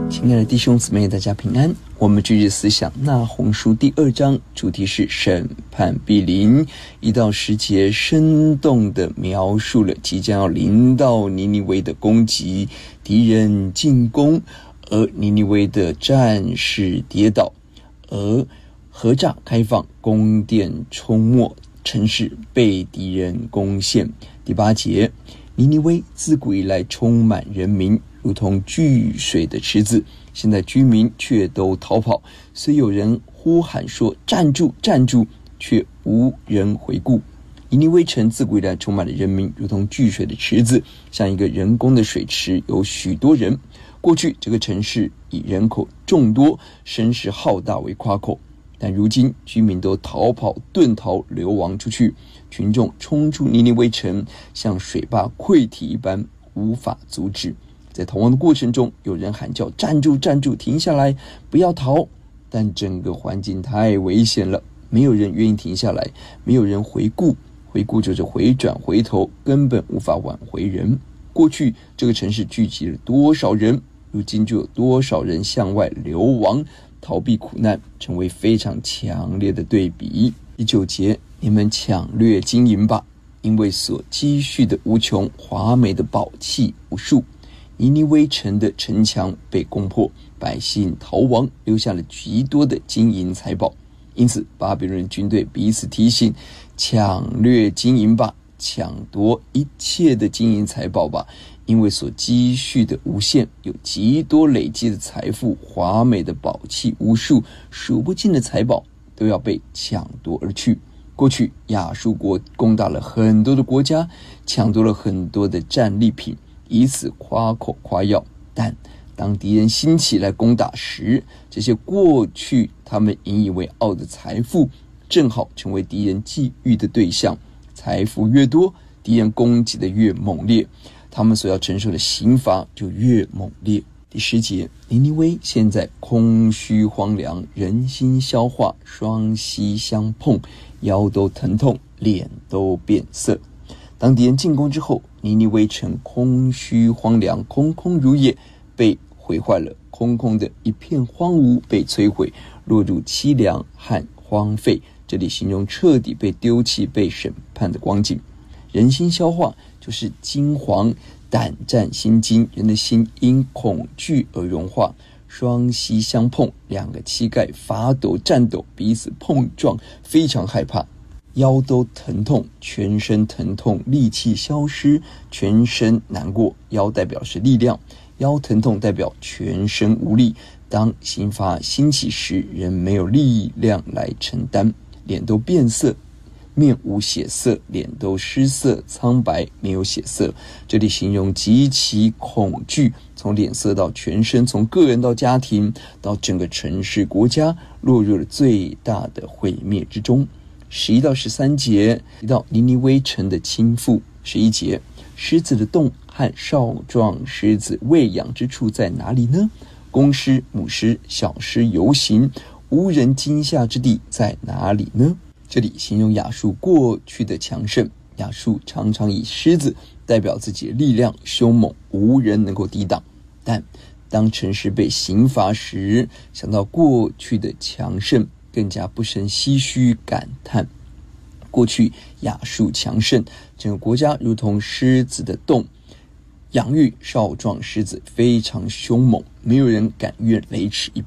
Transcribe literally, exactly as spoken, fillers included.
亲爱的弟兄姊妹，大家平安。我们继续思想那鸿书第二章，主题是审判必临。一到十节生动地描述了即将要临到尼尼微的攻击，敌人进攻，而尼尼微的战士跌倒，而河栅开放，宫殿冲没，城市被敌人攻陷。第八节，尼尼微自古以来充满人民，如同聚水的池子，现在居民却都逃跑，虽有人呼喊说站住站住，却无人回顾。尼尼微城自古以来充满了人民，如同聚水的池子，像一个人工的水池，有许多人。过去这个城市以人口众多，声势浩大为夸口，但如今居民都逃跑遁逃流亡出去，群众冲出尼尼微城，像水坝溃堤一般，无法阻止。在逃亡的过程中，有人喊叫站住站住，停下来，不要逃，但整个环境太危险了，没有人愿意停下来，没有人回顾，回顾就是回转回头，根本无法挽回人。过去这个城市聚集了多少人，如今就有多少人向外流亡，逃避苦难，成为非常强烈的对比。第九节，你们抢掠金银吧，因为所积蓄的无穷，华美的宝器无数。尼尼微城的城墙被攻破，百姓逃亡，留下了极多的金银财宝。因此巴比伦军队彼此提醒，抢掠金银吧，抢夺一切的金银财宝吧，因为所积蓄的无限，有极多累积的财富，华美的宝器无数，数不尽的财宝都要被抢夺而去。过去亚述国攻打了很多的国家，抢夺了很多的战利品，以此夸口夸耀，但当敌人兴起来攻打时，这些过去他们引以为傲的财富，正好成为敌人觊觎的对象。财富越多，敌人攻击的越猛烈，他们所要承受的刑罚就越猛烈。第十节，尼尼微现在空虚荒凉，人心消化，双膝相碰，腰都疼痛，脸都变色。当敌人进攻之后，尼尼微城空虚荒凉，空空如也，被毁坏了，空空的一片荒芜，被摧毁，落入凄凉和荒废。这里形容彻底被丢弃、被审判的光景。人心消化就是惊惶、胆战心惊，人的心因恐惧而融化。双膝相碰，两个膝盖发抖颤抖，彼此碰撞，非常害怕。腰都疼痛，全身疼痛，力气消失，全身难过。腰代表是力量，腰疼痛代表全身无力。当刑罚兴起时，人没有力量来承担，脸都变色，面无血色，脸都失色苍白，没有血色。这里形容极其恐惧，从脸色到全身，从个人到家庭，到整个城市国家，落入了最大的毁灭之中。十一到十三节提到尼尼微城的倾覆。十一节，狮子的洞和少壮狮子喂养之处在哪里呢？公狮、母狮、小狮游行，无人惊吓之地在哪里呢？这里形容亚述过去的强盛，亚述常常以狮子代表自己的力量凶猛，无人能够抵挡。但当城市被刑罚时，想到过去的强盛，更加不胜唏嘘感叹。过去亚述强盛，整个国家如同狮子的洞，养育少壮狮子，非常凶猛，没有人敢越雷池一